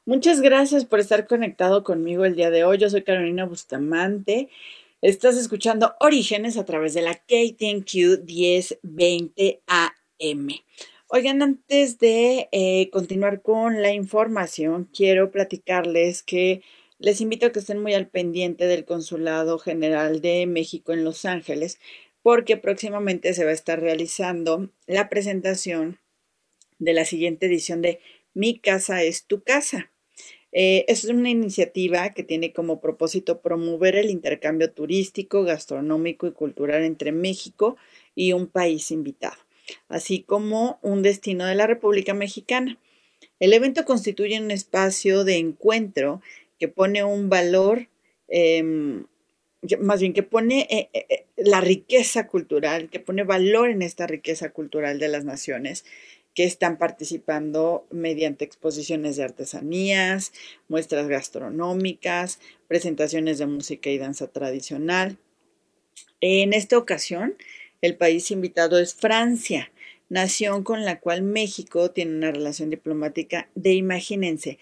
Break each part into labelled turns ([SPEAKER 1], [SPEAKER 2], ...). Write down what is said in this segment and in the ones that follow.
[SPEAKER 1] Muchas gracias por estar conectado conmigo el día de hoy. Yo soy Carolina Bustamante. Estás escuchando Orígenes a través de la KTNQ 1020 AM. Oigan, antes de continuar con la información, quiero platicarles que les invito a que estén muy al pendiente del Consulado General de México en Los Ángeles, porque próximamente se va a estar realizando la presentación de la siguiente edición de Mi Casa es tu Casa. Es una iniciativa que tiene como propósito promover el intercambio turístico, gastronómico y cultural entre México y un país invitado, así como un destino de la República Mexicana. El evento constituye un espacio de encuentro que pone un valor, eh, más bien que pone la riqueza cultural, que pone valor en esta riqueza cultural de las naciones que están participando mediante exposiciones de artesanías, muestras gastronómicas, presentaciones de música y danza tradicional. En esta ocasión, el país invitado es Francia, nación con la cual México tiene una relación diplomática de, imagínense,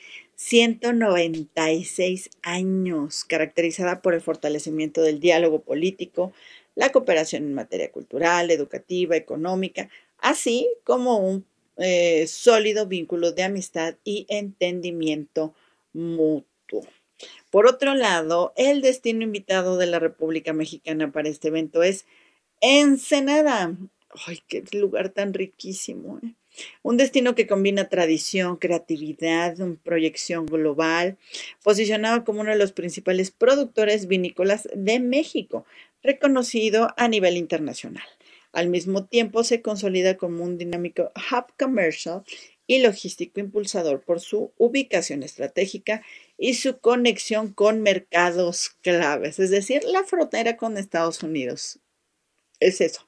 [SPEAKER 1] 196 años, caracterizada por el fortalecimiento del diálogo político, la cooperación en materia cultural, educativa, económica, así como un sólido vínculo de amistad y entendimiento mutuo. Por otro lado, el destino invitado de la República Mexicana para este evento es Ensenada. ¡Ay, qué lugar tan riquísimo! Un destino que combina tradición, creatividad, proyección global, posicionado como uno de los principales productores vinícolas de México, reconocido a nivel internacional. Al mismo tiempo, se consolida como un dinámico hub comercial y logístico impulsador por su ubicación estratégica y su conexión con mercados claves, es decir, la frontera con Estados Unidos. Es eso.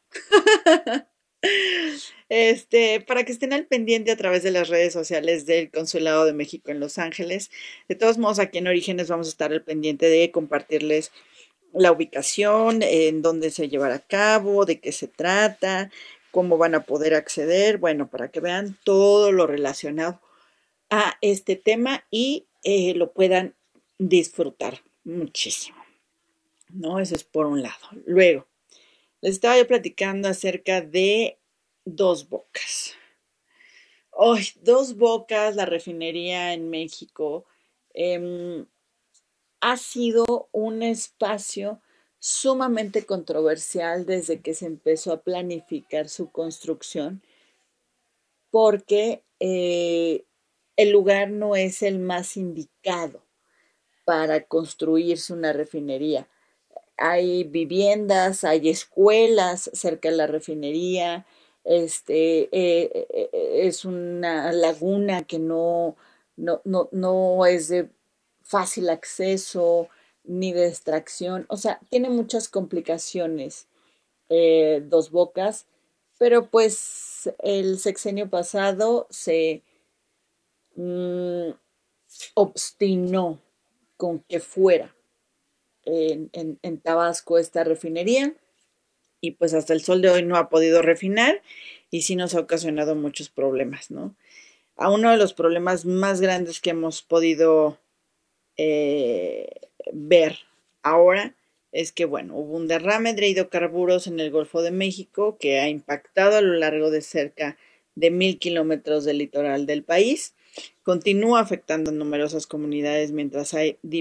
[SPEAKER 1] Para que estén al pendiente a través de las redes sociales del Consulado de México en Los Ángeles. De todos modos, aquí en Orígenes vamos a estar al pendiente de compartirles la ubicación, en dónde se llevará a cabo, de qué se trata, cómo van a poder acceder, bueno, para que vean todo lo relacionado a este tema y lo puedan disfrutar muchísimo, ¿no? Eso es por un lado. Luego, les estaba yo platicando acerca de Dos Bocas. Hoy, Dos Bocas, la refinería en México, eh, ha sido un espacio sumamente controversial desde que se empezó a planificar su construcción, porque el lugar no es el más indicado para construirse una refinería. Hay viviendas, hay escuelas cerca de la refinería, es una laguna que no es de fácil acceso ni de extracción, o sea, tiene muchas complicaciones, Dos Bocas, pero pues el sexenio pasado se mm, obstinó con que fuera en Tabasco esta refinería y pues hasta el sol de hoy no ha podido refinar y sí nos ha ocasionado muchos problemas, ¿no? A uno de los problemas más grandes que hemos podido eh, ver ahora es que, bueno, hubo un derrame de hidrocarburos en el Golfo de México que ha impactado a lo largo de cerca de 1,000 kilómetros del litoral del país. Continúa afectando a numerosas comunidades mientras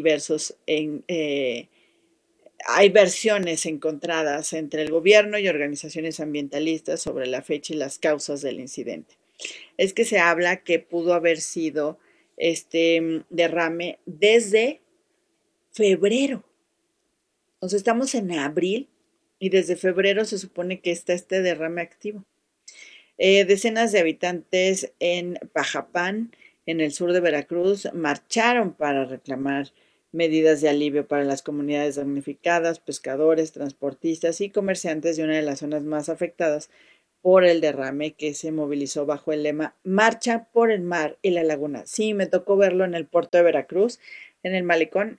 [SPEAKER 1] hay versiones encontradas entre el gobierno y organizaciones ambientalistas sobre la fecha y las causas del incidente. Es que se habla que pudo haber sido este derrame desde febrero. O sea, estamos en abril y desde febrero se supone que está este derrame activo. Decenas de habitantes en Pajapán, en el sur de Veracruz, marcharon para reclamar medidas de alivio para las comunidades damnificadas, pescadores, transportistas y comerciantes de una de las zonas más afectadas por el derrame que se movilizó bajo el lema Marcha por el mar y la laguna. Sí, me tocó verlo en el puerto de Veracruz, en el malecón,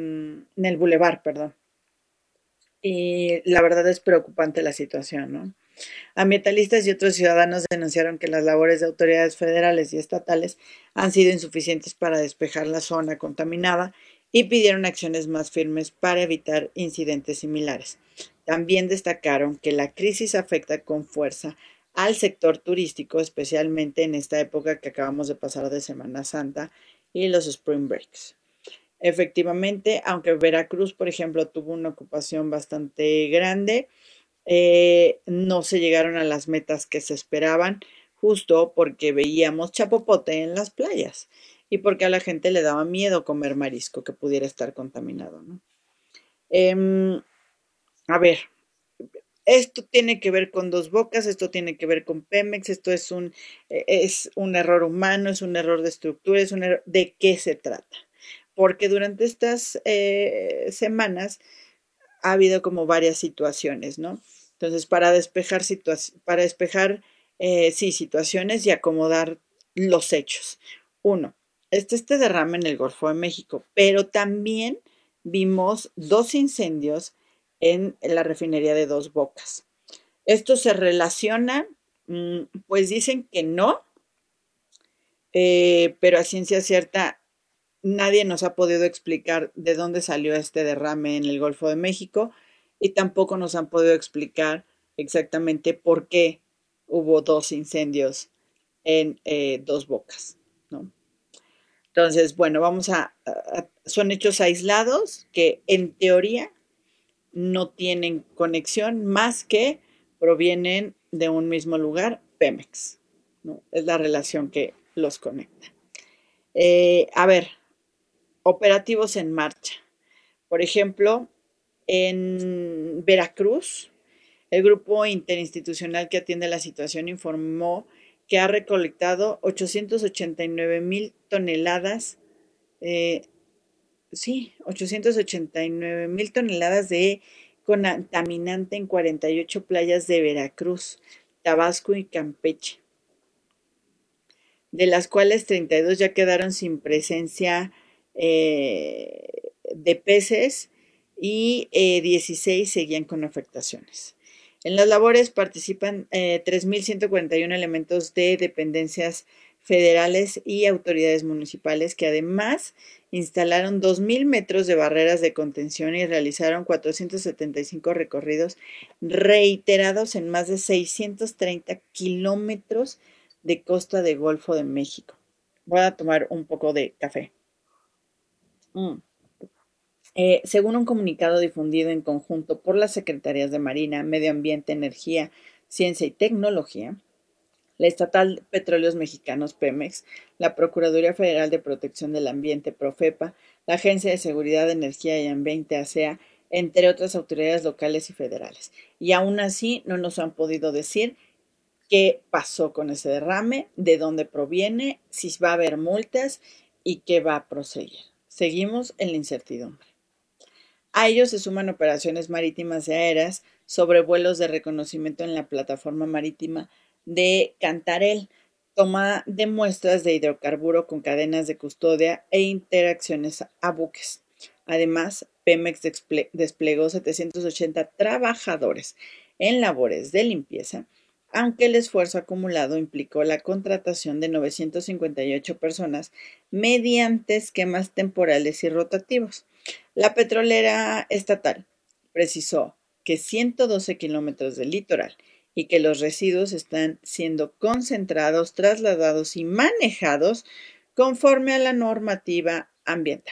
[SPEAKER 1] en el bulevar, perdón. Y la verdad es preocupante la situación, ¿no? Ambientalistas y otros ciudadanos denunciaron que las labores de autoridades federales y estatales han sido insuficientes para despejar la zona contaminada y pidieron acciones más firmes para evitar incidentes similares. También destacaron que la crisis afecta con fuerza al sector turístico, especialmente en esta época que acabamos de pasar de Semana Santa y los Spring Breaks. Efectivamente, aunque Veracruz, por ejemplo, tuvo una ocupación bastante grande, no se llegaron a las metas que se esperaban, justo porque veíamos chapopote en las playas y porque a la gente le daba miedo comer marisco que pudiera estar contaminado, ¿no? Em, a ver, esto tiene que ver con Dos Bocas, esto tiene que ver con Pemex, esto es un error humano, es un error de estructura, es un error. ¿De qué se trata? Porque durante estas semanas ha habido como varias situaciones, ¿no? Entonces, para despejar sí, situaciones y acomodar los hechos. Uno, este derrame en el Golfo de México, pero también vimos dos incendios en la refinería de Dos Bocas. ¿Esto se relaciona? Pues dicen que no, pero a ciencia cierta nadie nos ha podido explicar de dónde salió este derrame en el Golfo de México y tampoco nos han podido explicar exactamente por qué hubo dos incendios en Dos Bocas, ¿no? Entonces, bueno, son hechos aislados que en teoría no tienen conexión más que provienen de un mismo lugar, Pemex, ¿no? Es la relación que los conecta. A ver, operativos en marcha. Por ejemplo, en Veracruz, el grupo interinstitucional que atiende la situación informó que ha recolectado 889,000 toneladas, eh, sí, 889,000 toneladas de contaminante en 48 playas de Veracruz, Tabasco y Campeche, de las cuales 32 ya quedaron sin presencia de peces y 16 seguían con afectaciones. En las labores participan 3,141 elementos de dependencias federales y autoridades municipales que además instalaron 2,000 metros de barreras de contención y realizaron 475 recorridos reiterados en más de 630 kilómetros de costa de Golfo de México. Voy a tomar un poco de café. Según un comunicado difundido en conjunto por las Secretarías de Marina, Medio Ambiente, Energía, Ciencia y Tecnología, la Estatal Petróleos Mexicanos Pemex, la Procuraduría Federal de Protección del Ambiente Profepa, la Agencia de Seguridad de Energía y Ambiente ASEA, entre otras autoridades locales y federales. Y aún así no nos han podido decir qué pasó con ese derrame, de dónde proviene, si va a haber multas y qué va a proseguir. Seguimos en la incertidumbre. A ello se suman operaciones marítimas y aéreas, sobrevuelos de reconocimiento en la plataforma marítima de Cantarell, toma de muestras de hidrocarburo con cadenas de custodia e interacciones a buques. Además, Pemex desplegó 780 trabajadores en labores de limpieza, aunque el esfuerzo acumulado implicó la contratación de 958 personas mediante esquemas temporales y rotativos. La petrolera estatal precisó que 112 kilómetros del litoral y que los residuos están siendo concentrados, trasladados y manejados conforme a la normativa ambiental.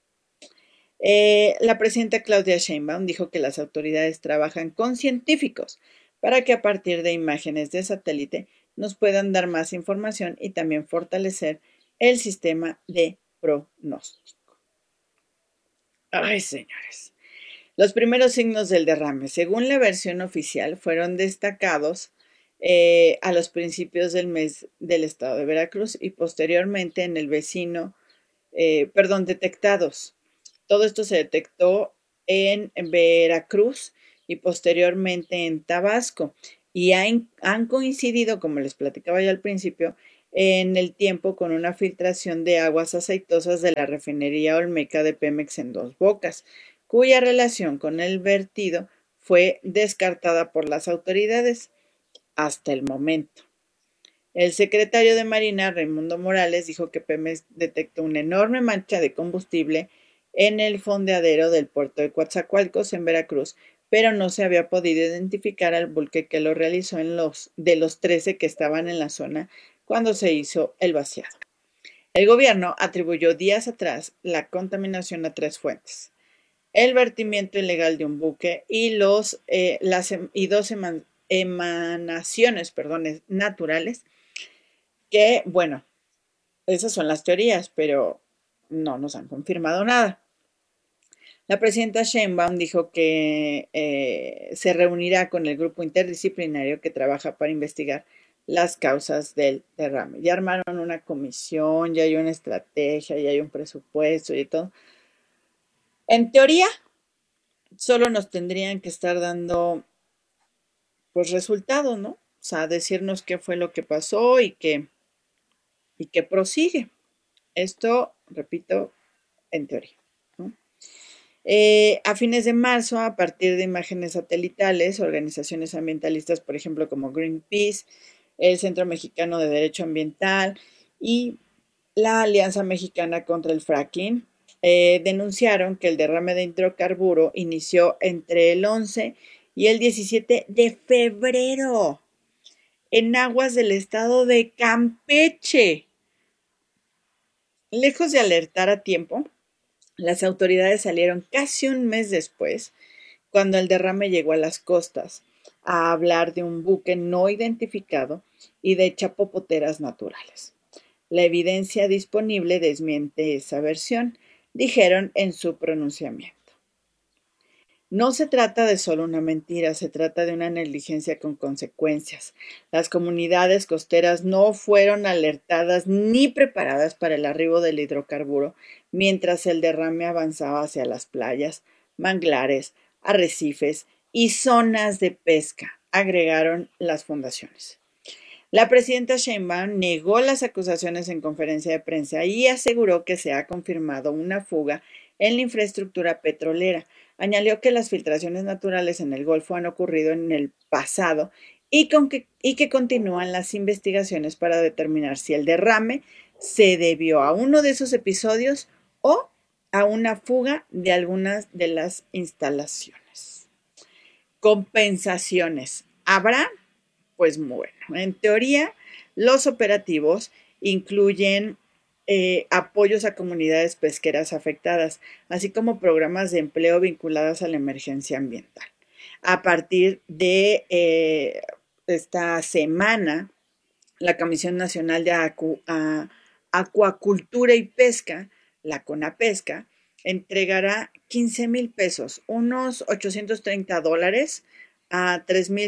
[SPEAKER 1] La presidenta Claudia Sheinbaum dijo que las autoridades trabajan con científicos para que a partir de imágenes de satélite nos puedan dar más información y también fortalecer el sistema de pronóstico. Ay, señores. Los primeros signos del derrame, según la versión oficial, fueron destacados a los principios del mes del estado de Veracruz y posteriormente en el vecino, detectados. Todo esto se detectó en Veracruz y posteriormente en Tabasco y han coincidido, como les platicaba yo al principio, en el tiempo con una filtración de aguas aceitosas de la refinería Olmeca de Pemex en Dos Bocas, cuya relación con el vertido fue descartada por las autoridades. hasta el momento. El secretario de Marina, Raimundo Morales, dijo que Pemex detectó una enorme mancha de combustible en el fondeadero del puerto de Coatzacoalcos, en Veracruz, pero no se había podido identificar al buque que lo realizó de los 13 que estaban en la zona cuando se hizo el vaciado. El gobierno atribuyó días atrás la contaminación a 3 fuentes: el vertimiento ilegal de un buque y dos emanaciones naturales, que, bueno, esas son las teorías, pero no nos han confirmado nada. La presidenta Sheinbaum dijo que se reunirá con el grupo interdisciplinario que trabaja para investigar las causas del derrame. Ya armaron una comisión, ya hay una estrategia, ya hay un presupuesto y todo. En teoría, solo nos tendrían que estar dando pues resultados, ¿no? O sea, decirnos qué fue lo que pasó y que prosigue. Esto, repito, en teoría, ¿no? A fines de marzo, a partir de imágenes satelitales, organizaciones ambientalistas, por ejemplo, como Greenpeace, el Centro Mexicano de Derecho Ambiental y la Alianza Mexicana contra el Fracking, denunciaron que el derrame de hidrocarburo inició entre el 11 y el 17 de febrero en aguas del estado de Campeche. Lejos de alertar a tiempo, las autoridades salieron casi un mes después, cuando el derrame llegó a las costas, a hablar de un buque no identificado y de chapopoteras naturales. La evidencia disponible desmiente esa versión, dijeron en su pronunciamiento. No se trata de solo una mentira, se trata de una negligencia con consecuencias. Las comunidades costeras no fueron alertadas ni preparadas para el arribo del hidrocarburo mientras el derrame avanzaba hacia las playas, manglares, arrecifes y zonas de pesca, agregaron las fundaciones. La presidenta Sheinbaum negó las acusaciones en conferencia de prensa y aseguró que se ha confirmado una fuga en la infraestructura petrolera. Añadió que las filtraciones naturales en el Golfo han ocurrido en el pasado y que continúan las investigaciones para determinar si el derrame se debió a uno de esos episodios o a una fuga de algunas de las instalaciones. Compensaciones. ¿Habrá? Pues bueno, en teoría, los operativos incluyen apoyos a comunidades pesqueras afectadas, así como programas de empleo vinculados a la emergencia ambiental. A partir de esta semana, la Comisión Nacional de Acuacultura y Pesca, la CONAPESCA, entregará 15,000 pesos, unos $830, a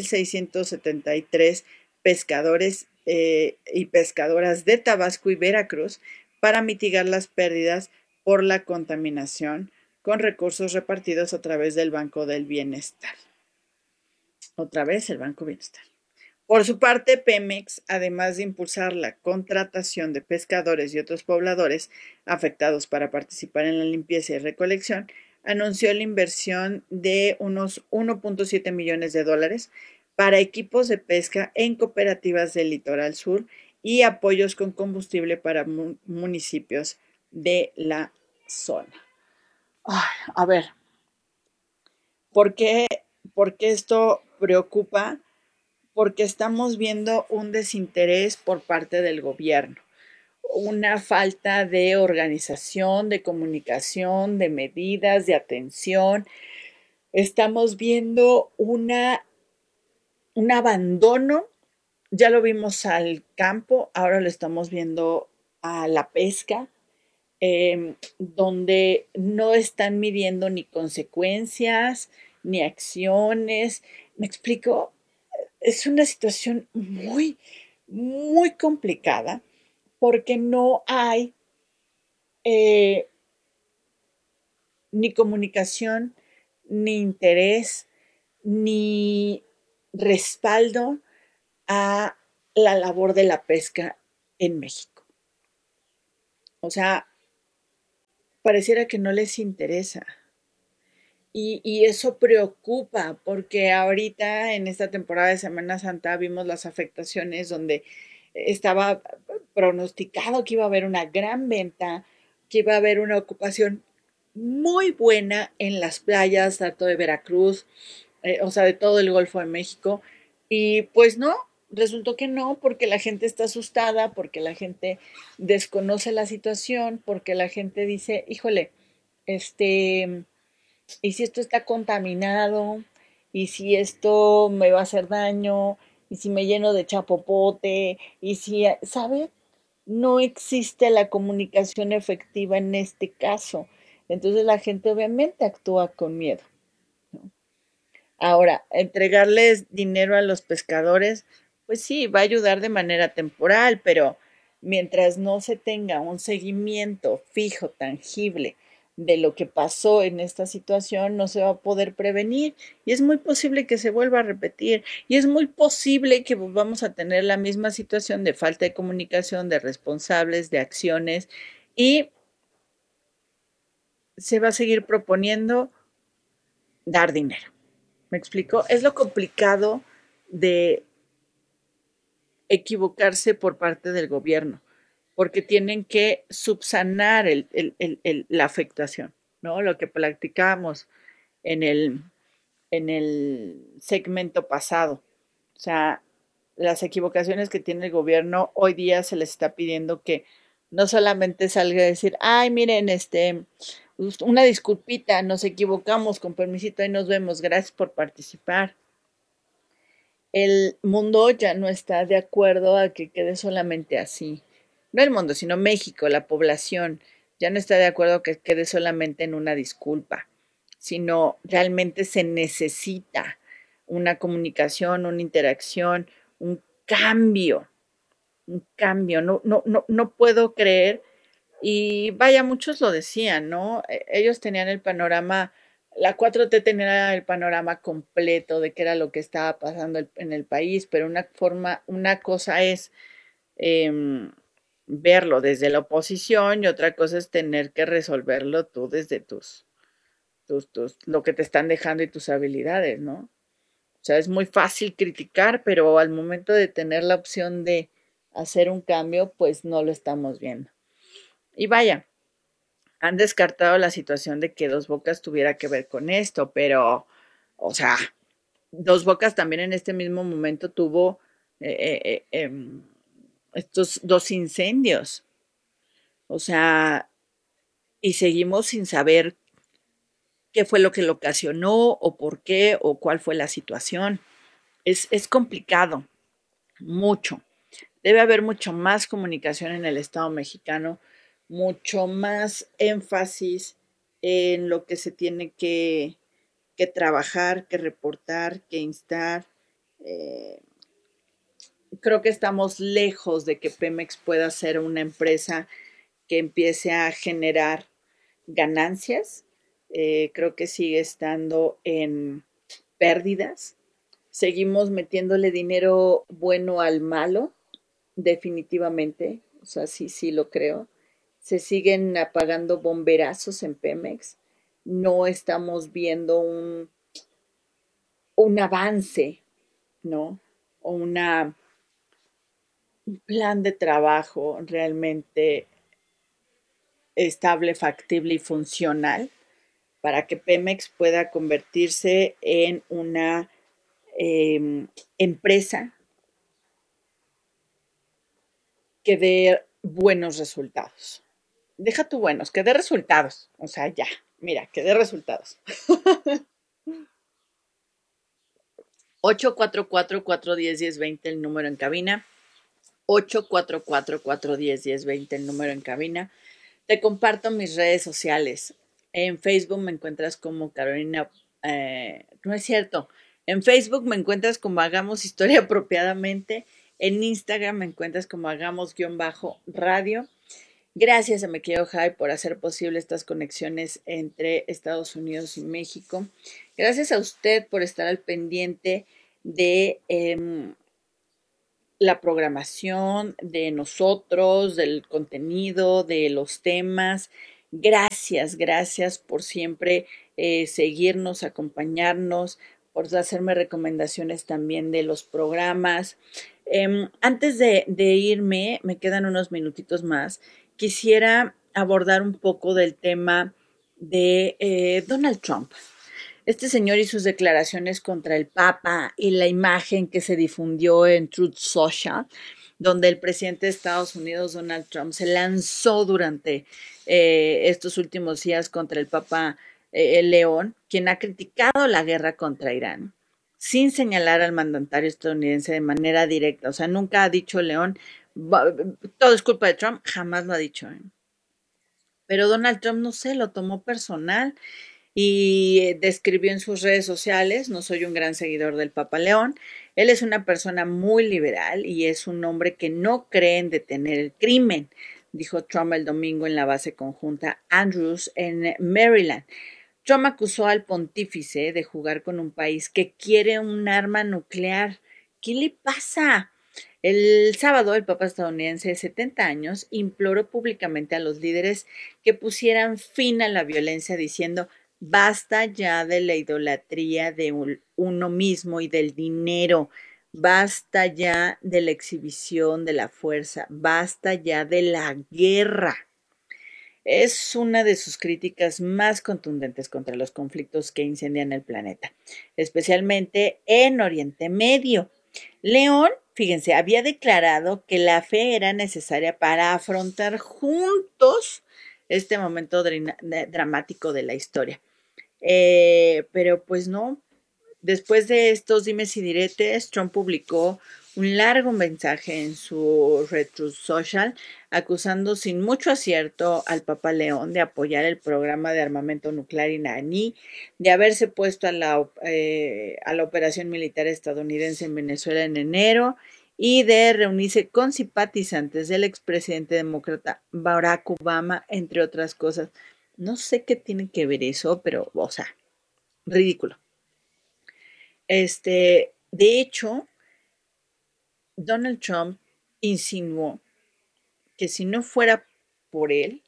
[SPEAKER 1] 3,673 pescadores y pescadoras de Tabasco y Veracruz para mitigar las pérdidas por la contaminación con recursos repartidos a través del Banco del Bienestar. Otra vez el Banco Bienestar. Por su parte, Pemex, además de impulsar la contratación de pescadores y otros pobladores afectados para participar en la limpieza y recolección, anunció la inversión de unos 1.7 millones de dólares para equipos de pesca en cooperativas del Litoral Sur y apoyos con combustible para municipios de la zona. Ay, a ver, ¿por qué esto preocupa? Porque estamos viendo un desinterés por parte del gobierno, una falta de organización, de comunicación, de medidas, de atención. Estamos viendo un abandono, ya lo vimos al campo, ahora lo estamos viendo a la pesca, donde no están midiendo ni consecuencias, ni acciones. ¿Me explico? Es una situación muy, muy complicada porque no hay eh, ni comunicación, ni interés, ni respaldo a la labor de la pesca en México. O sea, pareciera que no les interesa. Y eso preocupa porque ahorita en esta temporada de Semana Santa vimos las afectaciones donde estaba pronosticado que iba a haber una gran venta, que iba a haber una ocupación muy buena en las playas, tanto de Veracruz, o sea, de todo el Golfo de México. Y pues no, resultó que no, porque la gente está asustada, porque la gente desconoce la situación, porque la gente dice, híjole, este, y si esto está contaminado, y si esto me va a hacer daño, y si me lleno de chapopote, y si, ¿sabe? No existe la comunicación efectiva en este caso. Entonces la gente obviamente actúa con miedo. Ahora, entregarles dinero a los pescadores, pues sí, va a ayudar de manera temporal, pero mientras no se tenga un seguimiento fijo, tangible de lo que pasó en esta situación, no se va a poder prevenir y es muy posible que se vuelva a repetir y es muy posible que volvamos a tener la misma situación de falta de comunicación, de responsables, de acciones y se va a seguir proponiendo dar dinero. ¿Me explico? Es lo complicado de equivocarse por parte del gobierno, porque tienen que subsanar la afectación, ¿no? Lo que platicábamos en el segmento pasado. O sea, las equivocaciones que tiene el gobierno, hoy día se les está pidiendo que no solamente salga a decir, ay, miren, una disculpita, nos equivocamos, con permisito, ahí nos vemos, gracias por participar. El mundo ya no está de acuerdo a que quede solamente así. No el mundo, sino México, la población, ya no está de acuerdo a que quede solamente en una disculpa, sino realmente se necesita una comunicación, una interacción, un cambio, un cambio. No puedo creer y vaya, muchos lo decían, ¿no? Ellos tenían el panorama, la 4T tenía el panorama completo de qué era lo que estaba pasando en el país, pero una cosa es em, verlo desde la oposición y otra cosa es tener que resolverlo tú desde lo que te están dejando y tus habilidades, ¿no? O sea, es muy fácil criticar, pero al momento de tener la opción de hacer un cambio, pues no lo estamos viendo. Y vaya, han descartado la situación de que Dos Bocas tuviera que ver con esto, pero, o sea, Dos Bocas también en este mismo momento tuvo estos dos incendios, o sea, y seguimos sin saber qué fue lo que lo ocasionó o por qué o cuál fue la situación. Es complicado, mucho. Debe haber mucho más comunicación en el Estado mexicano, mucho más énfasis en lo que se tiene que trabajar, que reportar, que instar. Eh, Creo que estamos lejos de que Pemex pueda ser una empresa que empiece a generar ganancias. Creo que sigue estando en pérdidas. Seguimos metiéndole dinero bueno al malo, definitivamente. O sea, sí, sí lo creo. Se siguen apagando bomberazos en Pemex. No estamos viendo un avance, ¿no? O un plan de trabajo realmente estable, factible y funcional para que Pemex pueda convertirse en una empresa que dé buenos resultados. Deja tú buenos, que dé resultados. O sea, ya, mira, que dé resultados. 844-410-1020 el número en cabina. 844-410-1020 el número en cabina. Te comparto mis redes sociales. En Facebook me encuentras como Carolina. No es cierto. En Facebook me encuentras como Hagamos Historia Apropiadamente. En Instagram me encuentras como Hagamos-radio. Gracias a mi querido Jai por hacer posible estas conexiones entre Estados Unidos y México. Gracias a usted por estar al pendiente de la programación, de nosotros, del contenido, de los temas. Gracias, gracias por siempre seguirnos, acompañarnos, por hacerme recomendaciones también de los programas. Antes de irme, me quedan unos minutitos más, quisiera abordar un poco del tema de Donald Trump. Este señor y sus declaraciones contra el Papa y la imagen que se difundió en Truth Social, donde el presidente de Estados Unidos, Donald Trump, se lanzó durante estos últimos días contra el Papa León, quien ha criticado la guerra contra Irán, sin señalar al mandatario estadounidense de manera directa. O sea, nunca ha dicho León, todo es culpa de Trump, jamás lo ha dicho. Pero Donald Trump, no sé, lo tomó personal y describió en sus redes sociales: no soy un gran seguidor del Papa León, él es una persona muy liberal y es un hombre que no cree en detener el crimen, dijo Trump el domingo en la base conjunta Andrews en Maryland. Trump acusó al pontífice de jugar con un país que quiere un arma nuclear. ¿Qué le pasa? El sábado, el Papa estadounidense de 70 años imploró públicamente a los líderes que pusieran fin a la violencia, diciendo: basta ya de la idolatría de uno mismo y del dinero, basta ya de la exhibición de la fuerza, basta ya de la guerra. Es una de sus críticas más contundentes contra los conflictos que incendian el planeta, especialmente en Oriente Medio. León, fíjense, había declarado que la fe era necesaria para afrontar juntos este momento dramático de la historia. Pero pues no, después de estos dimes y diretes, Trump publicó un largo mensaje en su red Truth Social, acusando sin mucho acierto al Papa León de apoyar el programa de armamento nuclear iraní, de haberse puesto a la operación militar estadounidense en Venezuela en enero y de reunirse con simpatizantes del expresidente demócrata Barack Obama, entre otras cosas. No sé qué tiene que ver eso, pero, o sea, ridículo. De hecho, Donald Trump insinuó que si no fuera por él,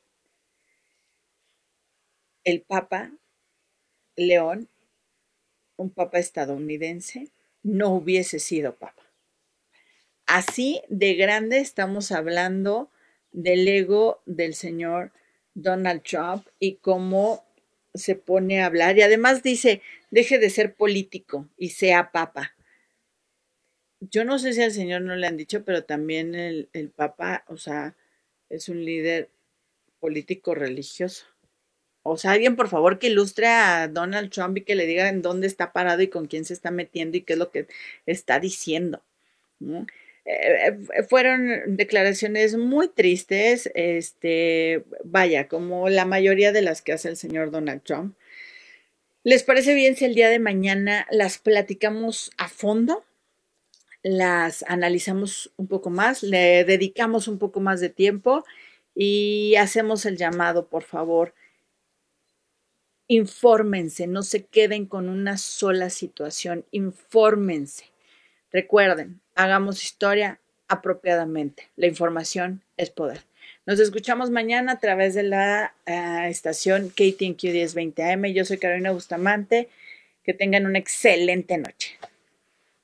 [SPEAKER 1] el Papa León, un papa estadounidense, no hubiese sido papa. Así de grande estamos hablando del ego del señor Donald Trump y cómo se pone a hablar. Y además dice: deje de ser político y sea papa. Yo no sé si al señor no le han dicho, pero también el Papa, o sea, es un líder político religioso. O sea, alguien por favor que ilustre a Donald Trump y que le diga en dónde está parado y con quién se está metiendo y qué es lo que está diciendo, ¿no? Fueron declaraciones muy tristes, vaya, como la mayoría de las que hace el señor Donald Trump. ¿Les parece bien si el día de mañana las platicamos a fondo? Las analizamos un poco más, le dedicamos un poco más de tiempo y hacemos el llamado, por favor, infórmense, no se queden con una sola situación, infórmense. Recuerden, hagamos historia apropiadamente. La información es poder. Nos escuchamos mañana a través de la estación KTNQ 1020 AM. Yo soy Carolina Bustamante. Que tengan una excelente noche.